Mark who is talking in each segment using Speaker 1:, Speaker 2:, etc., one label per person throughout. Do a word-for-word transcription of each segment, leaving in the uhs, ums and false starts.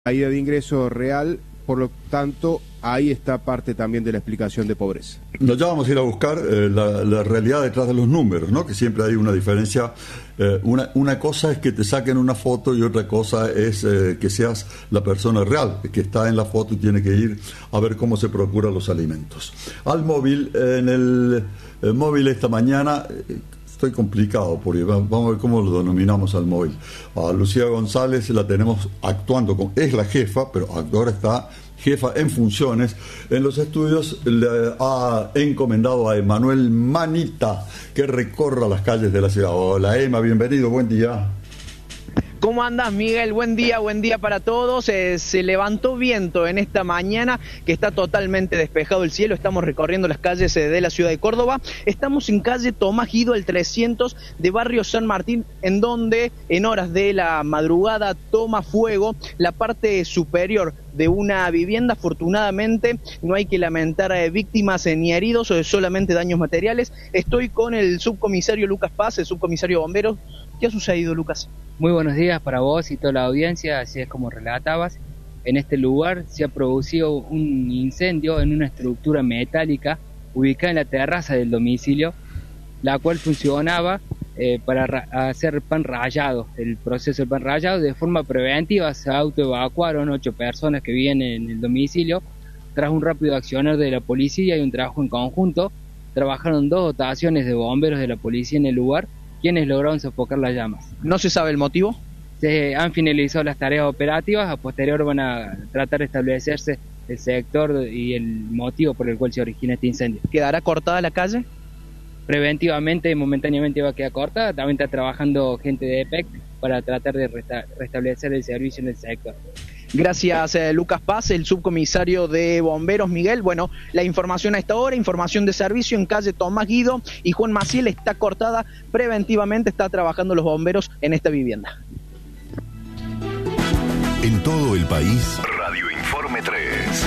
Speaker 1: caída de ingreso real, por lo tanto, ahí está parte también de la explicación de pobreza.
Speaker 2: No, ya vamos a ir a buscar eh, la, la realidad detrás de los números, ¿no? Que siempre hay una diferencia. Eh, una, una cosa es que te saquen una foto y otra cosa es eh, que seas la persona real, que está en la foto y tiene que ir a ver cómo se procuran los alimentos. Al móvil, eh, en el, el móvil esta mañana... Eh, Estoy complicado porque vamos a ver cómo lo denominamos al móvil. A Lucía González la tenemos actuando, con, es la jefa, pero ahora está jefa en funciones. En los estudios le ha encomendado a Emanuel Manita que recorra las calles de la ciudad. Hola Emma, bienvenido, buen día.
Speaker 3: ¿Cómo andas, Miguel? Buen día, buen día para todos. Eh, se levantó viento en esta mañana, que está totalmente despejado el cielo. Estamos recorriendo las calles eh, de la ciudad de Córdoba. Estamos en calle Tomás Guido, el trescientos de barrio San Martín, en donde en horas de la madrugada toma fuego la parte superior de una vivienda. Afortunadamente no hay que lamentar eh, víctimas eh, ni heridos, eh, solamente daños materiales. Estoy con el subcomisario Lucas Paz, el subcomisario de bomberos. ¿Qué ha sucedido, Lucas?
Speaker 4: Muy buenos días para vos y toda la audiencia. Así es como relatabas, en este lugar se ha producido un incendio en una estructura metálica ubicada en la terraza del domicilio, la cual funcionaba eh, para ra- hacer pan rallado. El proceso del pan rallado, de forma preventiva, se autoevacuaron ocho personas que viven en el domicilio. Tras un rápido accionar de la policía y un trabajo en conjunto, trabajaron dos dotaciones de bomberos de la policía en el lugar, quienes lograron sofocar las llamas.
Speaker 3: ¿No se sabe el motivo?
Speaker 4: Se han finalizado las tareas operativas. A posterior van a tratar de establecerse el sector y el motivo por el cual se origina este incendio.
Speaker 3: ¿Quedará cortada la calle?
Speaker 4: Preventivamente, momentáneamente va a quedar cortada. También está trabajando gente de E P E C para tratar de resta- restablecer el servicio en el sector.
Speaker 3: Gracias, eh, Lucas Paz, el subcomisario de bomberos. Miguel, bueno, la información a esta hora, información de servicio en calle Tomás Guido y Juan Maciel, está cortada preventivamente, está trabajando los bomberos en esta vivienda.
Speaker 5: En todo el país, Radio Informe tres.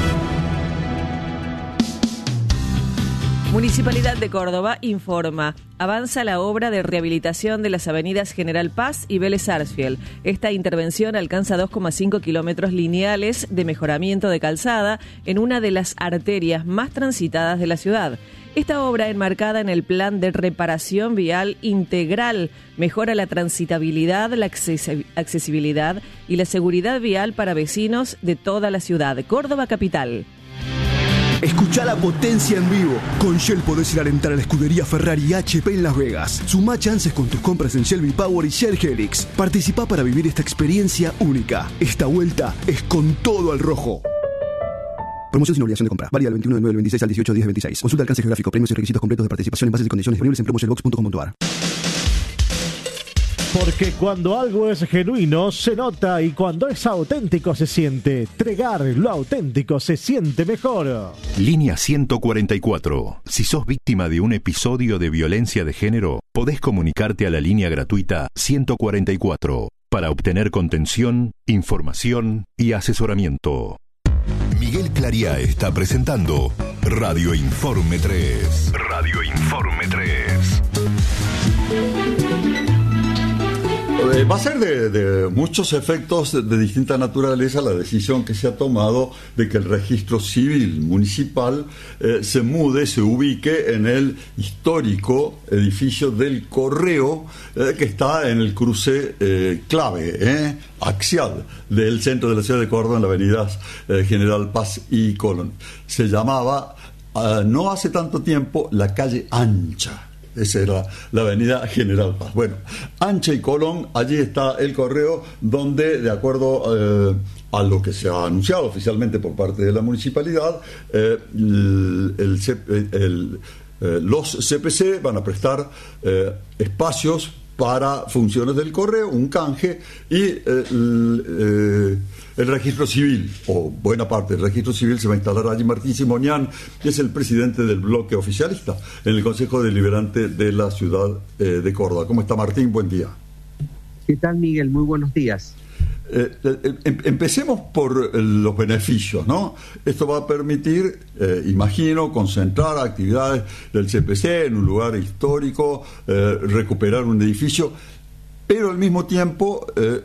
Speaker 6: Municipalidad de Córdoba informa. Avanza la obra de rehabilitación de las avenidas General Paz y Vélez Sarsfield. Esta intervención alcanza dos coma cinco kilómetros lineales de mejoramiento de calzada en una de las arterias más transitadas de la ciudad. Esta obra, enmarcada en el plan de reparación vial integral, mejora la transitabilidad, la accesibilidad y la seguridad vial para vecinos de toda la ciudad. Córdoba capital.
Speaker 7: Escucha la potencia en vivo. Con Shell podés ir a alentar a la escudería Ferrari y H P en Las Vegas. Sumá chances con tus compras en Shell V-Power y Shell Helix. Participá para vivir esta experiencia única. Esta vuelta es con todo al rojo. Promoción sin obligación de compra. Válida del veintiuno de nueve del veintiséis al dieciocho de diez del veintiséis. Consulta alcance geográfico, premios y requisitos completos de participación en bases y condiciones disponibles en promo shell box punto com punto a r.
Speaker 8: Porque cuando algo es genuino se nota y cuando es auténtico se siente. Tregar, lo auténtico se siente mejor.
Speaker 5: Línea ciento cuarenta y cuatro. Si sos víctima de un episodio de violencia de género, podés comunicarte a la línea gratuita ciento cuarenta y cuatro para obtener contención, información y asesoramiento. Miguel Clariá está presentando Radio Informe tres. Radio Informe tres.
Speaker 2: Va a ser de, de muchos efectos de, de distinta naturaleza la decisión que se ha tomado de que el registro civil municipal eh, se mude, se ubique en el histórico edificio del Correo eh, que está en el cruce eh, clave, eh, axial del centro de la ciudad de Córdoba, en la avenida eh, General Paz y Colón. Se llamaba, uh, no hace tanto tiempo, la calle Ancha. Esa era la avenida General Paz. Bueno, Ancha y Colón, allí está el Correo, donde, de acuerdo eh, a lo que se ha anunciado oficialmente por parte de la municipalidad, eh, el, el, el, el, eh, los C P C van a prestar eh, espacios para funciones del correo, un canje, y eh, el, eh, el registro civil, o buena parte del registro civil, se va a instalar allí. Martín Simonian, que es el presidente del bloque oficialista en el Consejo Deliberante de la ciudad eh, de Córdoba. ¿Cómo está, Martín? Buen día.
Speaker 9: ¿Qué tal, Miguel? Muy buenos días.
Speaker 2: Eh, eh, em, empecemos por eh, los beneficios, ¿no? Esto va a permitir, eh, imagino, concentrar actividades del C P C en un lugar histórico, eh, recuperar un edificio. pero al mismo tiempo eh,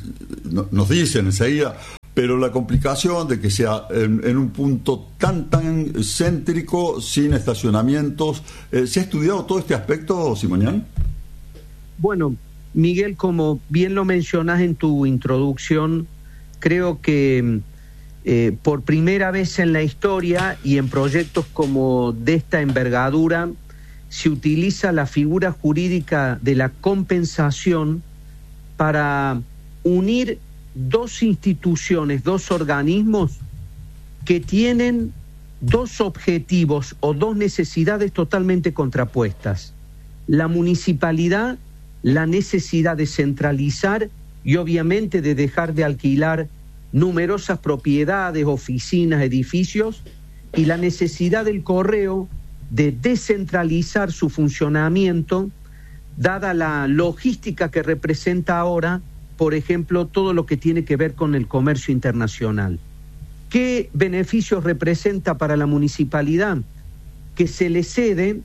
Speaker 2: nos dicen enseguida, pero la complicación de que sea en, en un punto tan tan céntrico, sin estacionamientos, eh, ¿se ha estudiado todo este aspecto, Simonian?
Speaker 9: Bueno, Miguel, como bien lo mencionas en tu introducción, creo que eh, por primera vez en la historia y en proyectos como de esta envergadura, se utiliza la figura jurídica de la compensación para unir dos instituciones, dos organismos que tienen dos objetivos o dos necesidades totalmente contrapuestas. La municipalidad, la necesidad de centralizar y obviamente de dejar de alquilar numerosas propiedades, oficinas, edificios, y la necesidad del correo de descentralizar su funcionamiento, dada la logística que representa ahora, por ejemplo, todo lo que tiene que ver con el comercio internacional. ¿Qué beneficios representa para la municipalidad? Que se le cede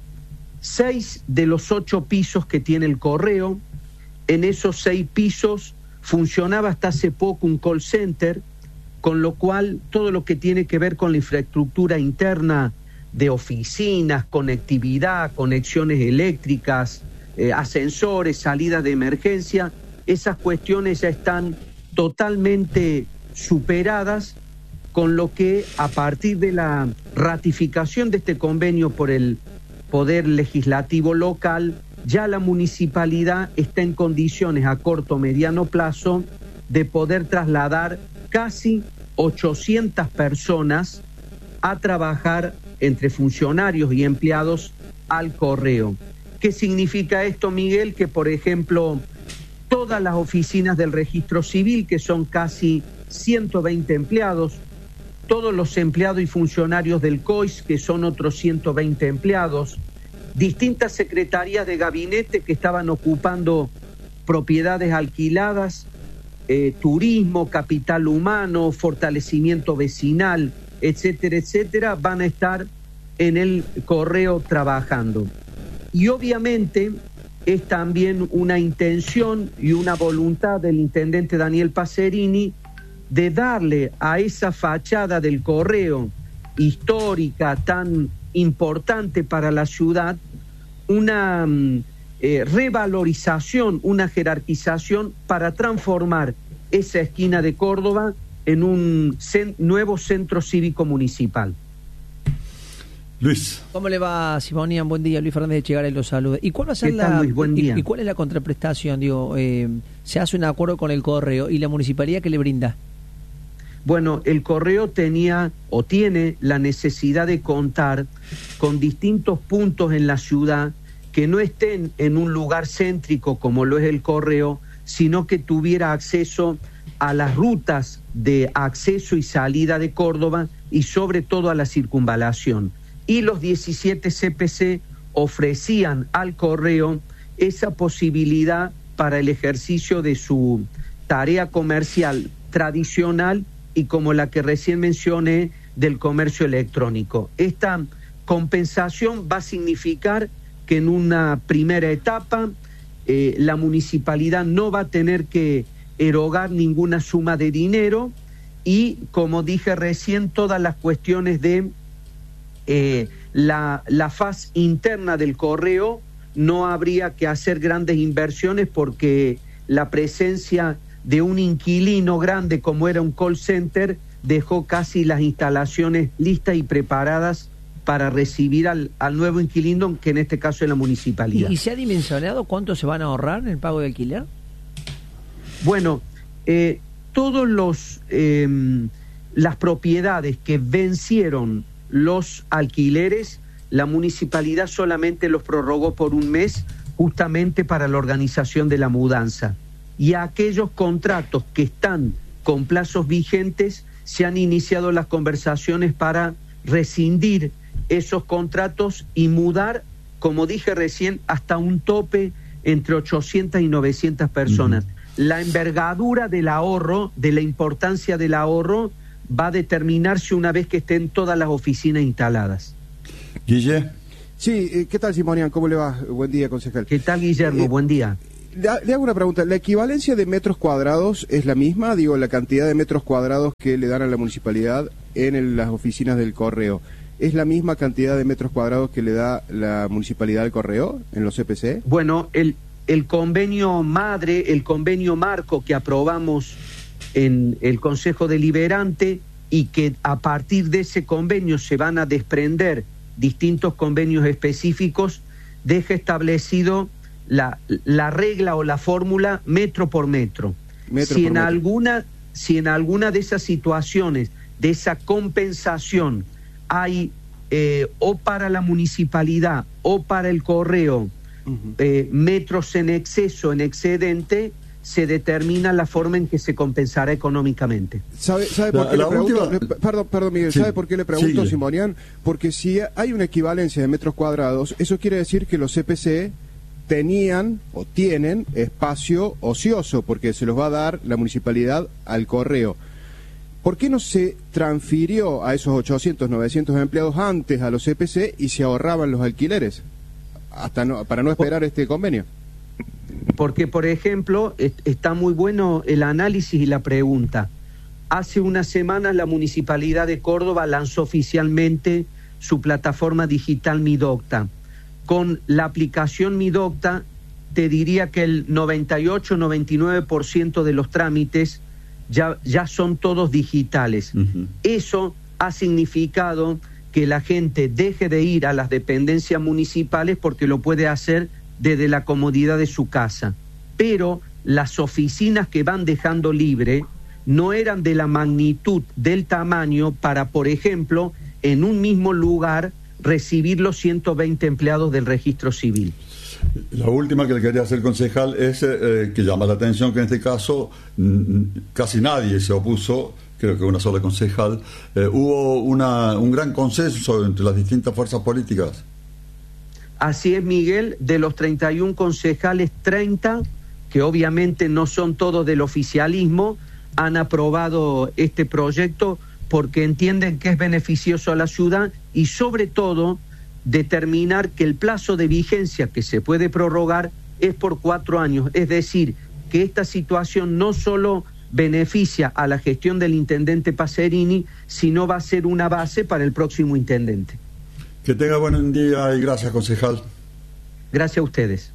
Speaker 9: seis de los ocho pisos que tiene el correo. En esos seis pisos funcionaba hasta hace poco un call center, con lo cual todo lo que tiene que ver con la infraestructura interna de oficinas, conectividad, conexiones eléctricas, eh, ascensores, salidas de emergencia, esas cuestiones ya están totalmente superadas, con lo que a partir de la ratificación de este convenio por el Poder Legislativo local, ya la municipalidad está en condiciones a corto o mediano plazo de poder trasladar casi ochocientas personas a trabajar entre funcionarios y empleados al correo. ¿Qué significa esto, Miguel? Que, por ejemplo, todas las oficinas del registro civil, que son casi ciento veinte empleados, todos los empleados y funcionarios del C O I S, que son otros ciento veinte empleados, distintas secretarías de gabinete que estaban ocupando propiedades alquiladas, eh, turismo, capital humano, fortalecimiento vecinal, etcétera, etcétera, van a estar en el correo trabajando. Y obviamente es también una intención y una voluntad del intendente Daniel Pacerini de darle a esa fachada del correo histórica tan importante para la ciudad una eh, revalorización, una jerarquización para transformar esa esquina de Córdoba en un cen- nuevo centro cívico municipal.
Speaker 2: Luis.
Speaker 10: ¿Cómo le va, Simonian? Buen día, Luis Fernández de Chegaray los saluda. ¿Y cuál va a ser
Speaker 9: ¿Qué tal,
Speaker 10: la
Speaker 9: Luis? Buen día.
Speaker 10: Y, y cuál es la contraprestación? Digo, eh, se hace un acuerdo con el correo y la municipalidad, ¿qué le brinda?
Speaker 9: Bueno, el correo tenía o tiene la necesidad de contar con distintos puntos en la ciudad que no estén en un lugar céntrico como lo es el correo, sino que tuviera acceso a las rutas de acceso y salida de Córdoba y sobre todo a la circunvalación. Y los diecisiete C P C ofrecían al correo esa posibilidad para el ejercicio de su tarea comercial tradicional y como la que recién mencioné del comercio electrónico. Esta compensación va a significar que en una primera etapa eh, la municipalidad no va a tener que erogar ninguna suma de dinero y, como dije recién, todas las cuestiones de eh, la, la faz interna del correo no habría que hacer grandes inversiones porque la presencia de un inquilino grande como era un call center dejó casi las instalaciones listas y preparadas para recibir al, al nuevo inquilino, que en este caso es la municipalidad.
Speaker 10: ¿Y, ¿Y se ha dimensionado cuánto se van a ahorrar en el pago de alquiler?
Speaker 9: Bueno, eh, todos los eh, las propiedades que vencieron los alquileres, la municipalidad solamente los prorrogó por un mes justamente para la organización de la mudanza. Y a aquellos contratos que están con plazos vigentes, se han iniciado las conversaciones para rescindir esos contratos y mudar, como dije recién, hasta un tope entre ochocientas y novecientas personas. Uh-huh. La envergadura del ahorro, de la importancia del ahorro, va a determinarse una vez que estén todas las oficinas instaladas.
Speaker 2: Guille.
Speaker 1: Sí, ¿qué tal, Simonian? ¿Cómo le va? Buen día, concejal.
Speaker 9: ¿Qué tal, Guillermo? Eh, Buen día.
Speaker 1: le, le hago una pregunta. ¿La equivalencia de metros cuadrados es la misma? Digo, la cantidad de metros cuadrados que le dan a la municipalidad en el, las oficinas del correo. ¿Es la misma cantidad de metros cuadrados que le da la municipalidad al correo en los C P C?
Speaker 9: Bueno, el, el convenio madre, el convenio marco que aprobamos en el Consejo Deliberante y que a partir de ese convenio se van a desprender distintos convenios específicos, deja establecido la, la regla o la fórmula metro por metro. metro
Speaker 1: si
Speaker 9: por
Speaker 1: en
Speaker 9: metro. alguna si en alguna de esas situaciones de esa compensación hay eh, o para la municipalidad o para el correo uh-huh. eh, metros en exceso, en excedente, se determina la forma en que se compensará económicamente.
Speaker 1: ¿Sabe, sabe por
Speaker 2: la,
Speaker 1: qué
Speaker 2: la
Speaker 1: le pregunto?
Speaker 2: última...
Speaker 1: Le, perdón, perdón, Miguel,
Speaker 2: sí.
Speaker 1: ¿sabe por qué le pregunto,
Speaker 2: sí.
Speaker 1: Simonian? Porque si hay una equivalencia de metros cuadrados, eso quiere decir que los C P C tenían o tienen espacio ocioso, porque se los va a dar la municipalidad al correo. ¿Por qué no se transfirió a esos ochocientos, novecientos empleados antes a los C P C y se ahorraban los alquileres hasta no, para no esperar este convenio?
Speaker 9: Porque, por ejemplo, est- está muy bueno el análisis y la pregunta. Hace unas semanas la Municipalidad de Córdoba lanzó oficialmente su plataforma digital Mi Docta. Con la aplicación Mi Docta, te diría que el noventa y ocho, noventa y nueve por ciento de los trámites ya, ya son todos digitales. Uh-huh. Eso ha significado que la gente deje de ir a las dependencias municipales porque lo puede hacer desde la comodidad de su casa. Pero las oficinas que van dejando libre no eran de la magnitud del tamaño para, por ejemplo, en un mismo lugar recibir los ciento veinte empleados del registro civil.
Speaker 2: La última que le quería hacer, concejal, es eh, que llama la atención que en este caso n- casi nadie se opuso, creo que una sola concejal. Eh, hubo una, un gran consenso entre las distintas fuerzas políticas.
Speaker 9: Así es, Miguel, de los treinta y un concejales, treinta, que obviamente no son todos del oficialismo, han aprobado este proyecto porque entienden que es beneficioso a la ciudad y sobre todo determinar que el plazo de vigencia que se puede prorrogar es por cuatro años, es decir, que esta situación no solo beneficia a la gestión del intendente Pacerini, sino va a ser una base para el próximo intendente.
Speaker 2: Que tenga buen día y gracias, concejal.
Speaker 9: Gracias a ustedes.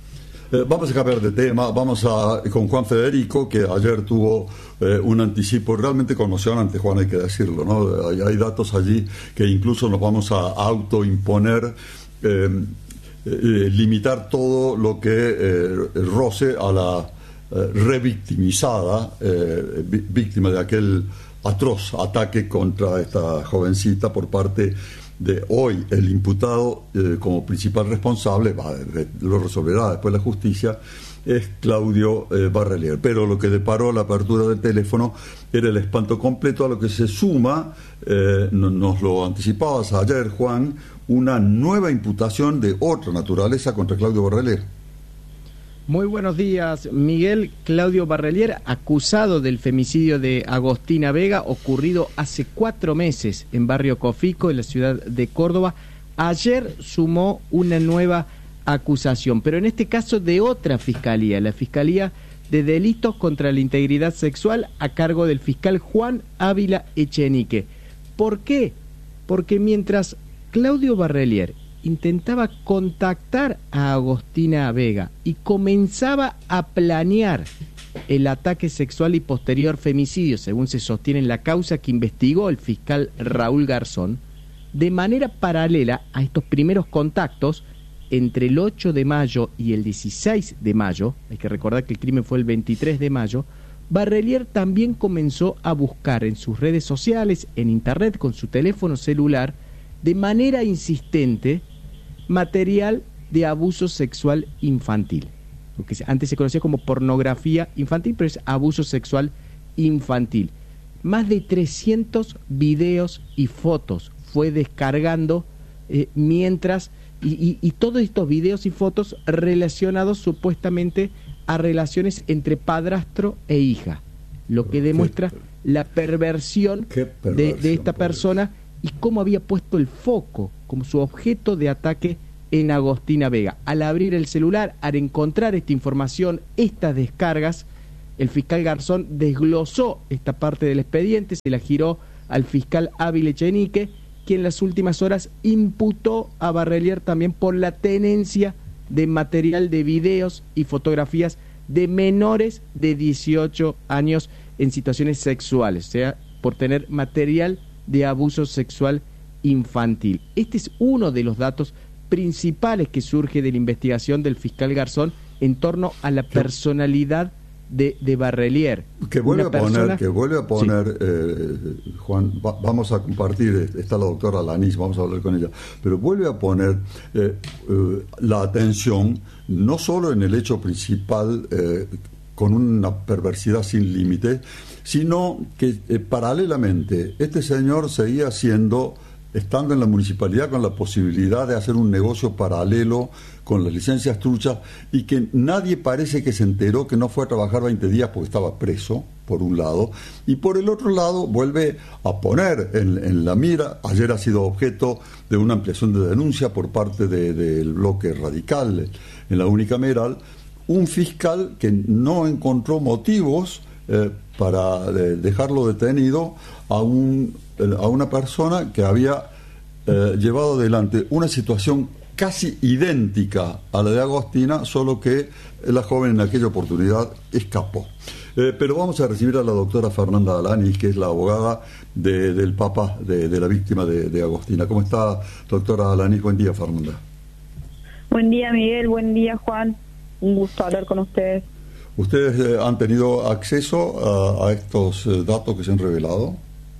Speaker 2: Eh, vamos a cambiar de tema, vamos a con Juan Federico, que ayer tuvo eh, un anticipo realmente conmocionante, Juan, hay que decirlo, ¿no? Hay, hay datos allí que incluso nos vamos a autoimponer, eh, eh, limitar todo lo que eh, roce a la eh, revictimizada, eh, víctima de aquel atroz ataque contra esta jovencita por parte de hoy el imputado eh, como principal responsable, va, lo resolverá después la justicia, es Claudio eh, Barrelier. Pero lo que deparó la apertura del teléfono era el espanto completo, a lo que se suma, eh, no, nos lo anticipabas ayer, Juan, una nueva imputación de otra naturaleza contra Claudio Barrelier.
Speaker 11: Muy buenos días, Miguel. Claudio Barrelier, acusado del femicidio de Agostina Vega, ocurrido hace cuatro meses en Barrio Cofico, en la ciudad de Córdoba, ayer sumó una nueva acusación, pero en este caso de otra fiscalía, la Fiscalía de Delitos contra la Integridad Sexual, a cargo del fiscal Juan Ávila Echenique. ¿Por qué? Porque mientras Claudio Barrelier intentaba contactar a Agostina Vega y comenzaba a planear el ataque sexual y posterior femicidio, según se sostiene en la causa que investigó el fiscal Raúl Garzón, de manera paralela a estos primeros contactos, entre el ocho de mayo y el dieciséis de mayo, hay que recordar que el crimen fue el veintitrés de mayo, Barrelier también comenzó a buscar en sus redes sociales, en internet, con su teléfono celular, de manera insistente, material de abuso sexual infantil. Lo que antes se conocía como pornografía infantil, pero es abuso sexual infantil. Más de trescientos videos y fotos fue descargando eh, mientras, y, y, y todos estos videos y fotos relacionados supuestamente a relaciones entre padrastro e hija, lo que demuestra la perversión, perversión de, de esta persona y cómo había puesto el foco como su objeto de ataque en Agostina Vega. Al abrir el celular, al encontrar esta información, estas descargas, el fiscal Garzón desglosó esta parte del expediente, se la giró al fiscal Ávila Echenique, quien en las últimas horas imputó a Barrelier también por la tenencia de material de videos y fotografías de menores de dieciocho años en situaciones sexuales, o sea, por tener material de abuso sexual infantil. Este es uno de los datos principales que surge de la investigación del fiscal Garzón en torno a la personalidad de, de Barrelier.
Speaker 2: Que vuelve
Speaker 11: Una
Speaker 2: a poner,
Speaker 11: persona...
Speaker 2: que vuelve a poner,
Speaker 11: Sí.
Speaker 2: eh, Juan, va- vamos a compartir, está la doctora Lanis, vamos a hablar con ella, pero vuelve a poner eh, eh, la atención no solo en el hecho principal, eh, con una perversidad sin límite, sino que eh, paralelamente este señor seguía siendo, estando en la municipalidad, con la posibilidad de hacer un negocio paralelo con las licencias truchas, y que nadie parece que se enteró que no fue a trabajar veinte días porque estaba preso, por un lado, y por el otro lado vuelve a poner en, en la mira, ayer ha sido objeto de una ampliación de denuncia por parte de, del bloque radical en la unicameral, un fiscal que no encontró motivos eh, para eh, dejarlo detenido a, un, a una persona que había eh, llevado adelante una situación casi idéntica a la de Agostina, solo que la joven en aquella oportunidad escapó. Eh, pero vamos a recibir a la doctora Fernanda Alanis, que es la abogada de, del papá de, de la víctima de, de Agostina. ¿Cómo está, doctora Alanis? Buen día, Fernanda.
Speaker 12: Buen día, Miguel. Buen día, Juan. Un gusto hablar con ustedes.
Speaker 2: ¿Ustedes eh, han tenido acceso a, a estos eh, datos que se han revelado?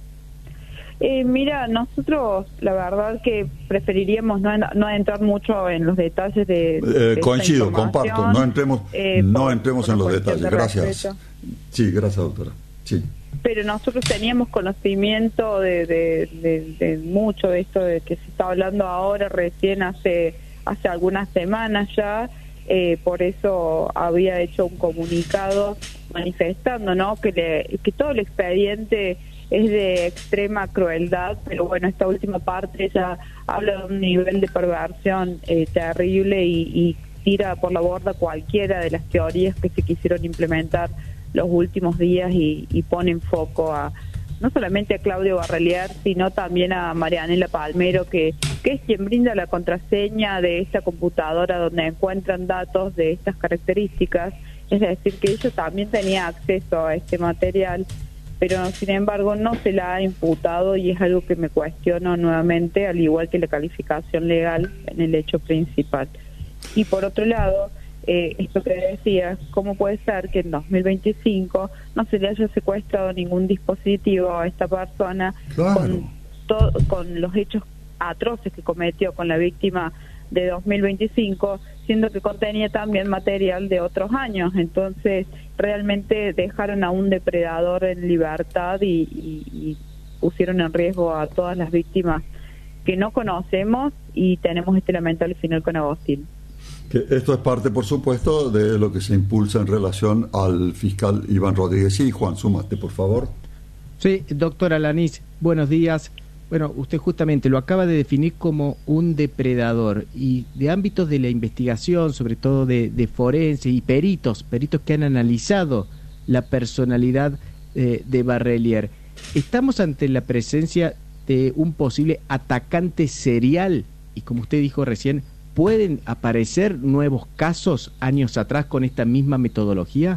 Speaker 12: Eh, mira, nosotros la verdad que preferiríamos no, no entrar mucho en los detalles de,
Speaker 2: Eh,
Speaker 12: de esta
Speaker 2: coincido,
Speaker 12: información.
Speaker 2: comparto. No entremos,
Speaker 12: Eh,
Speaker 2: no
Speaker 12: por-
Speaker 2: entremos
Speaker 12: por
Speaker 2: en los
Speaker 12: cuestión
Speaker 2: detalles.
Speaker 12: de
Speaker 2: Gracias.
Speaker 12: respeto.
Speaker 2: Sí, gracias, doctora. Sí.
Speaker 12: Pero nosotros teníamos conocimiento de, de, de, de mucho de esto de que se está hablando ahora, recién hace hace algunas semanas ya. Eh, por eso había hecho un comunicado manifestando, ¿no?, que, le, que todo el expediente es de extrema crueldad, pero bueno, esta última parte ya habla de un nivel de perversión eh, terrible y, y tira por la borda cualquiera de las teorías que se quisieron implementar los últimos días y, y pone en foco a no solamente a Claudio Barrelier, sino también a Marianela Palmero, que, que es quien brinda la contraseña de esta computadora donde encuentran datos de estas características. Es decir, que ella también tenía acceso a este material, pero sin embargo no se la ha imputado, y es algo que me cuestiono nuevamente, al igual que la calificación legal en el hecho principal. Y por otro lado, eh, esto que decía, ¿cómo puede ser que en dos mil veinticinco no se le haya secuestrado ningún dispositivo a esta persona
Speaker 2: Claro.
Speaker 12: con, to- con los hechos atroces que cometió con la víctima de dos mil veinticinco, siendo que contenía también material de otros años? Entonces realmente dejaron a un depredador en libertad y, y, y pusieron en riesgo a todas las víctimas que no conocemos, y tenemos este lamentable final con Agostín.
Speaker 2: Que esto es parte, por supuesto, de lo que se impulsa en relación al fiscal Iván Rodríguez. Sí, Juan, súmate, por favor.
Speaker 11: Sí, doctora Lanis, buenos días. Bueno, usted justamente lo acaba de definir como un depredador, y de ámbitos de la investigación, sobre todo de, de forense y peritos, peritos que han analizado la personalidad eh, de Barrelier. ¿Estamos ante la presencia de un posible atacante serial? Y como usted dijo recién, ¿pueden aparecer nuevos casos años atrás con esta misma metodología?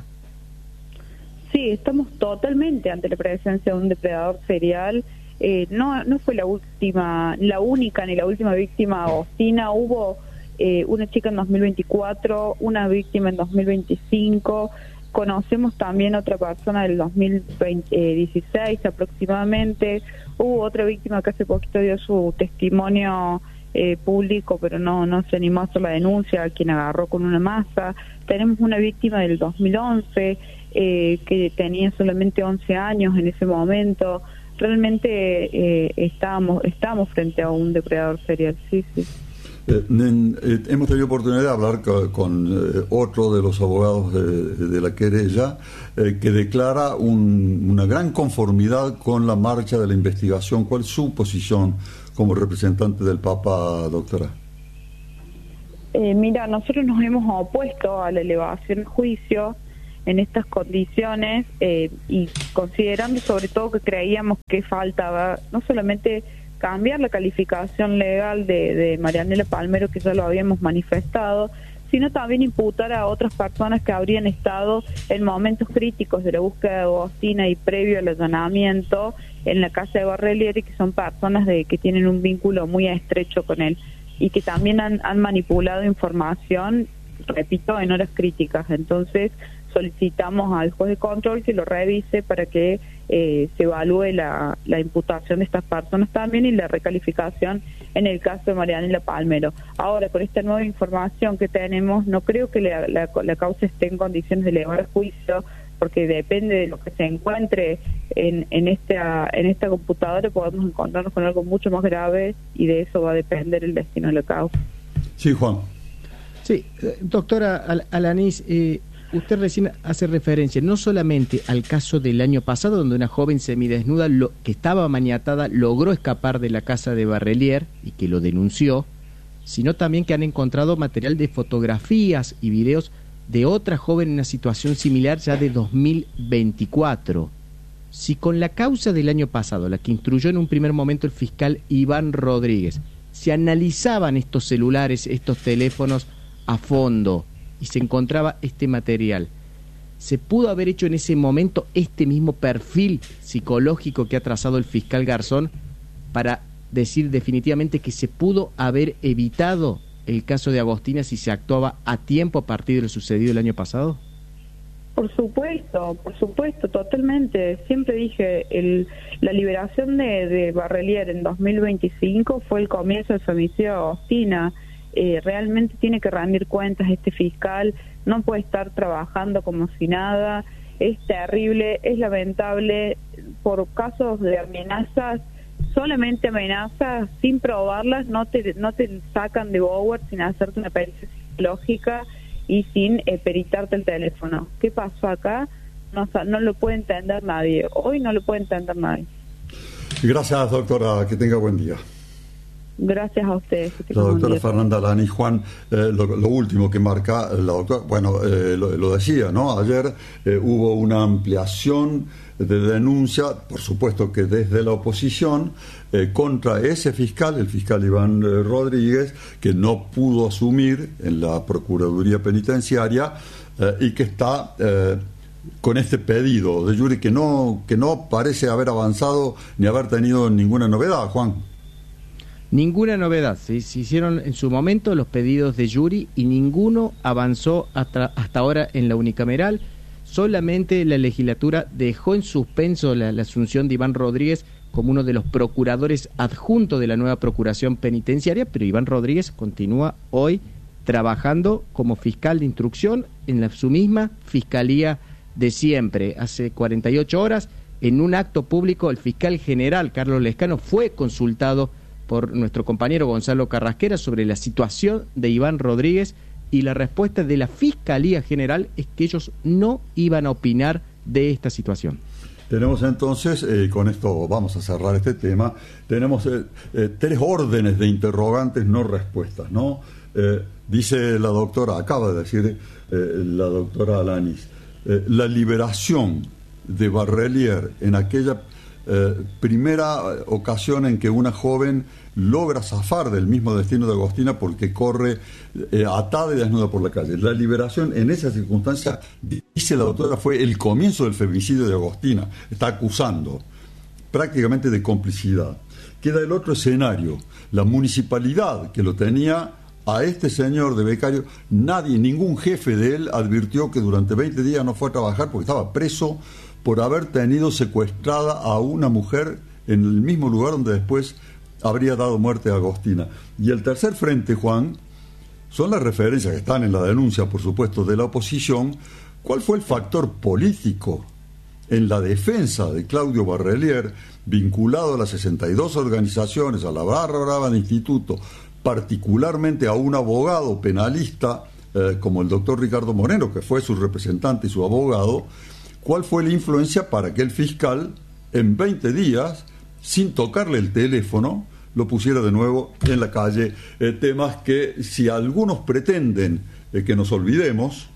Speaker 12: Sí, estamos totalmente ante la presencia de un depredador serial. Eh, no, no fue la última, la única ni la última víctima Agostina. Hubo eh, una chica en dos mil veinticuatro, una víctima en dos mil veinticinco. Conocemos también otra persona del dos mil dieciséis aproximadamente. Hubo otra víctima que hace poquito dio su testimonio eh, público, pero no, no se animó a hacer la denuncia, a quien agarró con una masa. Tenemos una víctima del dos mil once eh, que tenía solamente once años en ese momento. Realmente eh, estábamos, estábamos frente a un depredador serial, sí, sí.
Speaker 2: Eh, en, eh, hemos tenido oportunidad de hablar con, con eh, otro de los abogados de, de la querella, eh, que declara un, una gran conformidad con la marcha de la investigación. ¿Cuál es su posición como representante del Papa, doctora?
Speaker 12: Eh, mira, nosotros nos hemos opuesto a la elevación a juicio en estas condiciones eh, y considerando sobre todo que creíamos que faltaba no solamente cambiar la calificación legal de, de Marianela Palmero, que ya lo habíamos manifestado, sino también imputar a otras personas que habrían estado en momentos críticos de la búsqueda de Agostina y previo al allanamiento en la casa de Barrelier, y que son personas de que tienen un vínculo muy estrecho con él y que también han, han manipulado información, repito, en horas críticas. Entonces solicitamos al juez de control que lo revise para que eh, se evalúe la, la imputación de estas personas también y la recalificación en el caso de Marianela Palmero. Ahora, con esta nueva información que tenemos, no creo que la, la, la causa esté en condiciones de elevar a juicio, porque depende de lo que se encuentre en, en, esta, en esta computadora, podemos encontrarnos con algo mucho más grave y de eso va a depender el destino de la causa.
Speaker 2: Sí, Juan.
Speaker 11: Sí, doctora Al- Alanís, eh, usted recién hace referencia no solamente al caso del año pasado, donde una joven semidesnuda lo, que estaba maniatada logró escapar de la casa de Barrelier y que lo denunció, sino también que han encontrado material de fotografías y videos de otra joven en una situación similar ya de dos mil veinticuatro. Si con la causa del año pasado, la que instruyó en un primer momento el fiscal Iván Rodríguez, se analizaban estos celulares, estos teléfonos a fondo y se encontraba este material, ¿se pudo haber hecho en ese momento este mismo perfil psicológico que ha trazado el fiscal Garzón para decir definitivamente que se pudo haber evitado el caso de Agostina si se actuaba a tiempo a partir de lo sucedido el año pasado?
Speaker 12: Por supuesto, por supuesto, totalmente. Siempre dije, el, la liberación de, de Barrelier en dos mil veinticinco fue el comienzo del femicidio de Agostina. Eh, realmente tiene que rendir cuentas este fiscal, no puede estar trabajando como si nada. Es terrible, es lamentable, por casos de amenazas, solamente amenazas sin probarlas, no te no te sacan de Bower sin hacerte una pericia psicológica y sin eh, peritarte el teléfono. ¿Qué pasó acá? No, no lo puede entender nadie. Hoy no lo puede entender nadie.
Speaker 2: Gracias, doctora. Que tenga buen día.
Speaker 12: Gracias a ustedes.
Speaker 2: La doctora Fernanda Alanís. Juan, eh, lo, lo último que marca la doctora, bueno, eh, lo, lo decía, ¿no? Ayer eh, hubo una ampliación de denuncia, por supuesto que desde la oposición, eh, contra ese fiscal, el fiscal Iván eh, Rodríguez, que no pudo asumir en la Procuraduría Penitenciaria eh, y que está eh, con este pedido de Yuri que no, que no parece haber avanzado ni haber tenido ninguna novedad, Juan.
Speaker 11: Ninguna novedad. Se, se hicieron en su momento los pedidos de Yuri y ninguno avanzó hasta, hasta ahora en la unicameral. Solamente la legislatura dejó en suspenso la, la asunción de Iván Rodríguez como uno de los procuradores adjuntos de la nueva Procuración Penitenciaria, pero Iván Rodríguez continúa hoy trabajando como fiscal de instrucción en la, su misma fiscalía de siempre. Hace cuarenta y ocho horas, en un acto público, el fiscal general Carlos Lescano fue consultado por nuestro compañero Gonzalo Carrasquera sobre la situación de Iván Rodríguez y la respuesta de la Fiscalía General es que ellos no iban a opinar de esta situación.
Speaker 2: Tenemos entonces, eh, con esto vamos a cerrar este tema, tenemos eh, eh, tres órdenes de interrogantes no respuestas, ¿no? Eh, dice la doctora, acaba de decir eh, la doctora Alanís, eh, la liberación de Barrelier en aquella eh, primera ocasión en que una joven logra zafar del mismo destino de Agostina porque corre eh, atada y desnuda por la calle. La liberación en esa circunstancia, dice la doctora, fue el comienzo del femicidio de Agostina. Está acusando prácticamente de complicidad. Queda el otro escenario, la municipalidad que lo tenía a este señor de becario. Nadie, ningún jefe de él advirtió que durante veinte días no fue a trabajar porque estaba preso por haber tenido secuestrada a una mujer en el mismo lugar donde después habría dado muerte a Agostina. Y el tercer frente, Juan, son las referencias que están en la denuncia, por supuesto, de la oposición. ¿Cuál fue el factor político en la defensa de Claudio Barrelier, vinculado a las sesenta y dos organizaciones, a la barra brava de instituto, particularmente a un abogado penalista eh, como el doctor Ricardo Moreno, que fue su representante y su abogado? ¿Cuál fue la influencia para que el fiscal, en veinte días, sin tocarle el teléfono, lo pusiera de nuevo en la calle. Eh, temas que si algunos pretenden eh, que nos olvidemos,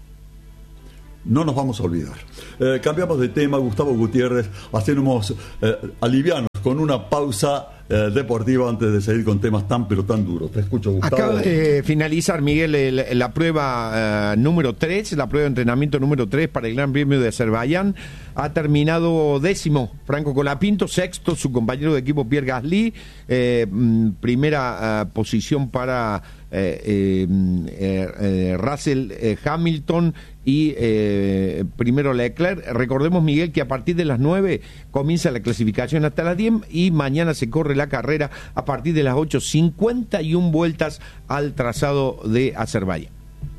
Speaker 2: no nos vamos a olvidar. Eh, cambiamos de tema, Gustavo Gutiérrez, hacemos eh, alivianos con una pausa eh, deportiva antes de seguir con temas tan pero tan duros. Te escucho, Gustavo.
Speaker 13: Acaba de finalizar, Miguel, el, la prueba eh, número tres, la prueba de entrenamiento número tres para el Gran Premio de Azerbaiyán. Ha terminado décimo Franco Colapinto, sexto su compañero de equipo Pierre Gasly, eh, primera eh, posición para eh, eh, eh, Russell eh, Hamilton y eh, primero Leclerc. Recordemos, Miguel, que a partir de las nueve comienza la clasificación hasta las diez y mañana se corre la carrera a partir de las ocho, cincuenta y una vueltas al trazado de Azerbaiyán.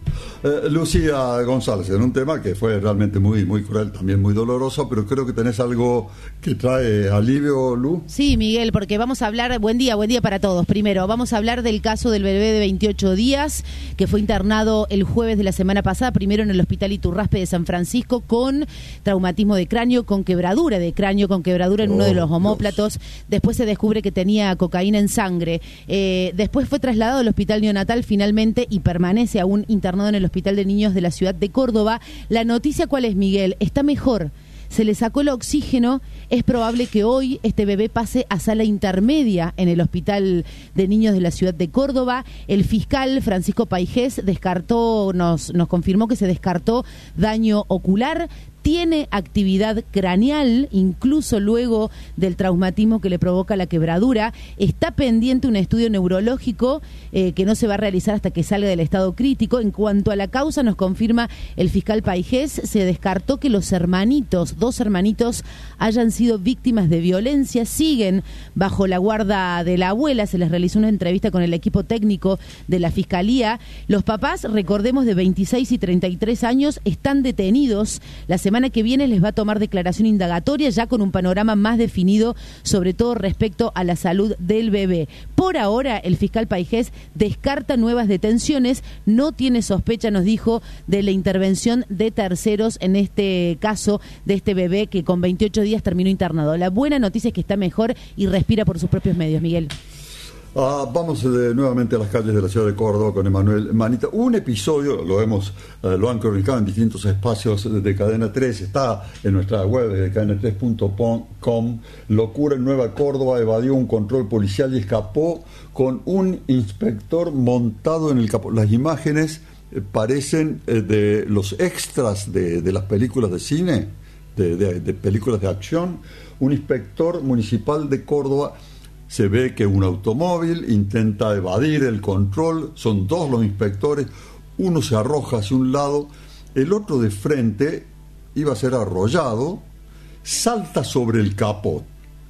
Speaker 2: Eh, Lucía González, en un tema que fue realmente muy muy cruel, también muy doloroso, pero creo que tenés algo que trae alivio, Lu.
Speaker 14: Sí, Miguel, porque vamos a hablar, buen día, buen día para todos. Primero, vamos a hablar del caso del bebé de veintiocho días, que fue internado el jueves de la semana pasada, primero en el Hospital Iturraspe de San Francisco, con traumatismo de cráneo, con quebradura de cráneo, con quebradura en oh, uno de los omóplatos. Dios. Después se descubre que tenía cocaína en sangre. Eh, después fue trasladado al Hospital Neonatal finalmente y permanece aún internado en el Hospital de Niños de la ciudad de Córdoba. La noticia, ¿cuál es, Miguel? Está mejor. Se le sacó el oxígeno. Es probable que hoy este bebé pase a sala intermedia en el Hospital de Niños de la ciudad de Córdoba. El fiscal Francisco Paijés descartó, nos, nos confirmó que se descartó daño ocular. Tiene actividad craneal, incluso luego del traumatismo que le provoca la quebradura. Está pendiente un estudio neurológico eh, que no se va a realizar hasta que salga del estado crítico. En cuanto a la causa, nos confirma el fiscal Paijés, se descartó que los hermanitos, dos hermanitos, hayan sido víctimas de violencia. Siguen bajo la guarda de la abuela. Se les realizó una entrevista con el equipo técnico de la Fiscalía. Los papás, recordemos, de veintiséis y treinta y tres años, están detenidos. La semana que viene les va a tomar declaración indagatoria, ya con un panorama más definido, sobre todo respecto a la salud del bebé. Por ahora, el fiscal Paijés descarta nuevas detenciones, no tiene sospecha, nos dijo, de la intervención de terceros en este caso de este bebé que con veintiocho días terminó internado. La buena noticia es que está mejor y respira por sus propios medios, Miguel.
Speaker 2: Uh, vamos de, nuevamente a las calles de la ciudad de Córdoba con Emanuel Manita. Un episodio, lo hemos uh, lo han cronicado en distintos espacios de, de Cadena tres, está en nuestra web de cadena tres punto com. Locura en Nueva Córdoba, evadió un control policial y escapó con un inspector montado en el capó. Las imágenes eh, parecen eh, de los extras de, de las películas de cine, de, de, de películas de acción. Un inspector municipal de Córdoba. Se ve que un automóvil intenta evadir el control, son dos los inspectores, uno se arroja hacia un lado, el otro de frente iba a ser arrollado, salta sobre el capó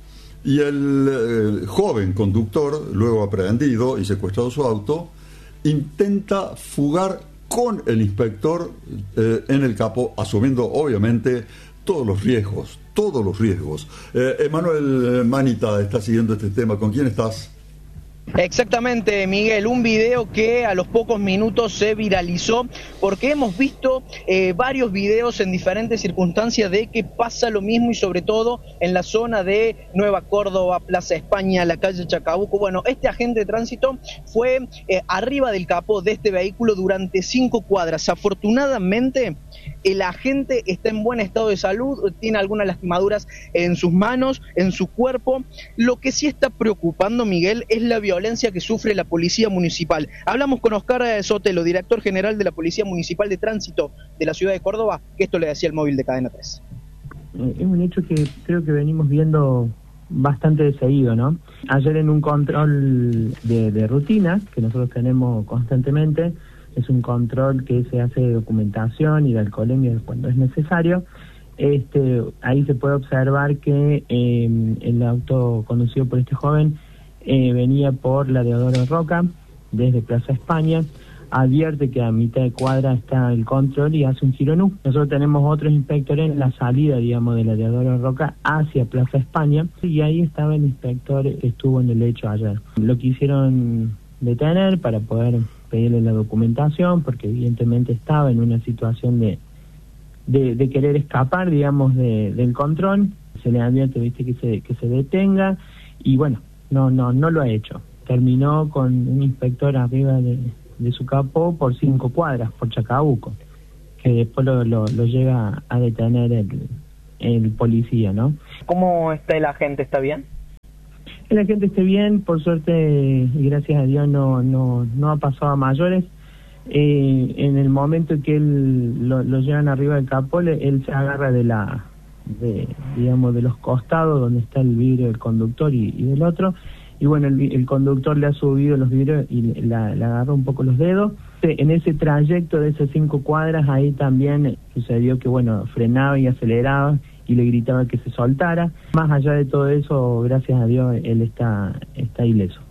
Speaker 2: y el, el joven conductor, luego aprehendido y secuestrado su auto, intenta fugar con el inspector eh, en el capó, asumiendo obviamente todos los riesgos, todos los riesgos. Eh, Emanuel Manita está siguiendo este tema. ¿Con quién estás?
Speaker 3: Exactamente, Miguel, un video que a los pocos minutos se viralizó porque hemos visto eh, varios videos en diferentes circunstancias de que pasa lo mismo y sobre todo en la zona de Nueva Córdoba, Plaza España, la calle Chacabuco. Bueno, este agente de tránsito fue eh, arriba del capó de este vehículo durante cinco cuadras. Afortunadamente, el agente está en buen estado de salud, tiene algunas lastimaduras en sus manos, en su cuerpo. Lo que sí está preocupando, Miguel, es la violencia que sufre la Policía Municipal. Hablamos con Oscar Sotelo, director general de la Policía Municipal de Tránsito de la ciudad de Córdoba, que esto le decía el móvil de Cadena tres.
Speaker 15: Es un hecho que creo que venimos viendo bastante seguido, ¿no? Ayer en un control de, de rutina que nosotros tenemos constantemente, es un control que se hace de documentación y de alcoholemia cuando es necesario. Este, ahí se puede observar que eh, el auto conducido por este joven eh, venía por la Deodoro Roca desde Plaza España, advierte que a mitad de cuadra está el control y hace un giro en U. Nosotros tenemos otros inspectores en la salida, digamos, de la Deodoro Roca hacia Plaza España, y ahí estaba el inspector que estuvo en el hecho ayer. Lo quisieron detener para poder pedirle la documentación, porque evidentemente estaba en una situación de de, de querer escapar, digamos, de, del control. Se le advierte, viste, que se que se detenga, y bueno, no, no, no lo ha hecho. Terminó con un inspector arriba de, de su capó por cinco cuadras, por Chacabuco, que después lo, lo, lo llega a detener el, el policía, ¿no?
Speaker 3: ¿Cómo está el agente? ¿Está bien?
Speaker 15: La gente esté bien, por suerte y gracias a Dios no no no ha pasado a mayores. Eh, en el momento que él lo, lo llevan arriba del capó, él se agarra de la de digamos de los costados donde está el vidrio del conductor y, y del otro, y bueno, el, el conductor le ha subido los vidrios y le, la, le agarró un poco los dedos. En ese trayecto de esas cinco cuadras ahí también sucedió que bueno, frenaba y aceleraba y le gritaba que se soltara. Más allá de todo eso, gracias a Dios, él está, está ileso.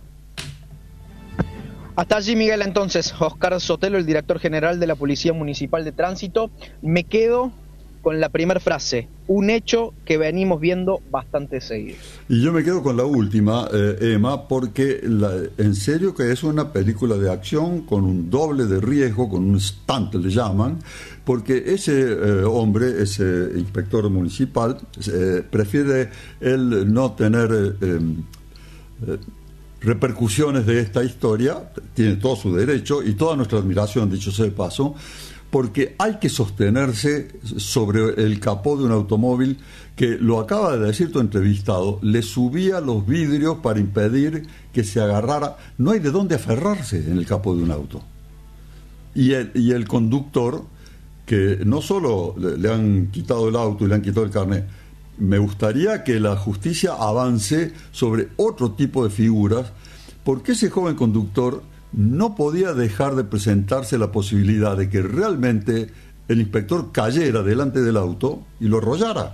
Speaker 3: Hasta allí, Miguel, entonces. Oscar Sotelo, el director general de la Policía Municipal de Tránsito. Me quedo con la primera frase, un hecho que venimos viendo bastante seguido.
Speaker 2: Y yo me quedo con la última, eh, Emma, porque la, en serio que es una película de acción con un doble de riesgo, con un stunt le llaman, porque ese eh, hombre, ese inspector municipal, eh, prefiere él no tener eh, eh, repercusiones de esta historia, tiene todo su derecho y toda nuestra admiración, dicho sea de paso, porque hay que sostenerse sobre el capó de un automóvil que, lo acaba de decir tu entrevistado, le subía los vidrios para impedir que se agarrara. No hay de dónde aferrarse en el capó de un auto. Y el, y el conductor, que no solo le, le han quitado el auto y le han quitado el carnet, me gustaría que la justicia avance sobre otro tipo de figuras, porque ese joven conductor no podía dejar de presentarse la posibilidad de que realmente el inspector cayera delante del auto y lo arrollara.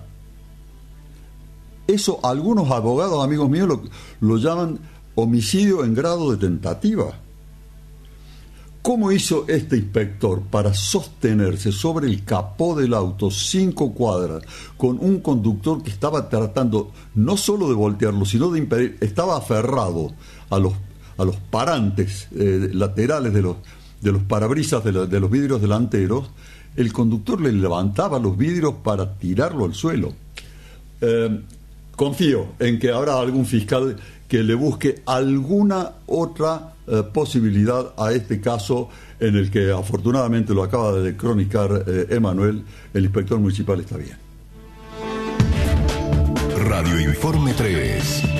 Speaker 2: Eso algunos abogados, amigos míos, lo, lo llaman homicidio en grado de tentativa. ¿Cómo hizo este inspector para sostenerse sobre el capó del auto cinco cuadras con un conductor que estaba tratando no solo de voltearlo, sino de impedir, estaba aferrado a los a los parantes eh, laterales de los, de los parabrisas de, la, de los vidrios delanteros? El conductor le levantaba los vidrios para tirarlo al suelo. Eh, confío en que habrá algún fiscal que le busque alguna otra eh, posibilidad a este caso en el que afortunadamente lo acaba de cronicar eh, Emanuel, el inspector municipal está bien.
Speaker 5: Radio Informe tres.